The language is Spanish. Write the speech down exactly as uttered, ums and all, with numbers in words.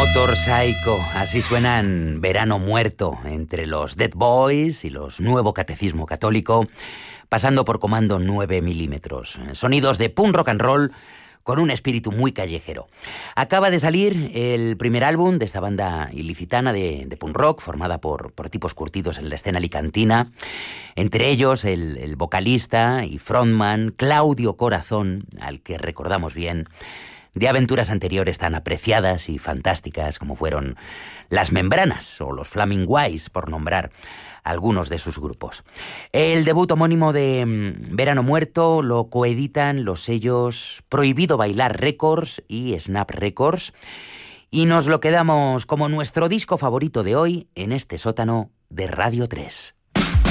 Motorpsycho, así suenan Verano Muerto, entre los Dead Boys y los Nuevo Catecismo Católico, pasando por Comando nueve milímetros. Sonidos de punk rock and roll con un espíritu muy callejero. Acaba de salir el primer álbum de esta banda ilicitana de, de punk rock, formada por, por tipos curtidos en la escena alicantina, entre ellos el, el vocalista y frontman Claudio Corazón, al que recordamos bien de aventuras anteriores tan apreciadas y fantásticas como fueron Las Membranas o los Flaming Wise, por nombrar algunos de sus grupos. El debut homónimo de Verano Muerto lo coeditan los sellos Prohibido Bailar Records y Snap Records, y nos lo quedamos como nuestro disco favorito de hoy en este sótano de Radio tres.